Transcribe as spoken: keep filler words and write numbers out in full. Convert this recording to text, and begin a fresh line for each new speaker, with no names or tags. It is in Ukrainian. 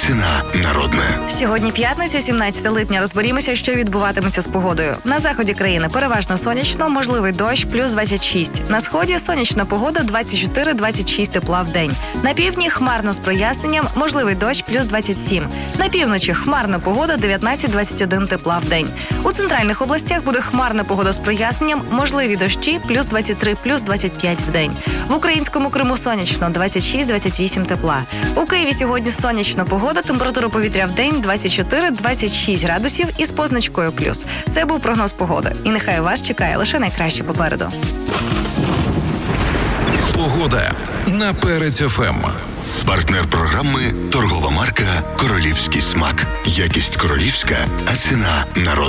ціна народна.
Сьогодні п'ятниця, сімнадцяте липня. Розберімося, що відбуватиметься з погодою. На заході країни переважно сонячно, можливий дощ, плюс двадцять шість. На сході сонячна погода, двадцять чотири - двадцять шість тепла в день. На півдні хмарно з проясненням, можливий дощ, плюс двадцять сім. На півночі хмарна погода, дев'ятнадцять - двадцять один тепла в день. У центральних областях буде хмарна погода з проясненням, можливі дощі, плюс двадцять три - плюс двадцять п'ять в день. В українському Криму сонячно, двадцять шість - двадцять вісім тепла. У Києві сьогодні сонячна погода, температура повітря в день двадцять чотири - двадцять шість градусів із позначкою плюс. Це був прогноз погоди. І нехай вас чекає лише найкраще попереду.
Погода на Перець еф ем.
Партнер програми – торгова марка «Королівський смак». Якість королівська, а ціна народна.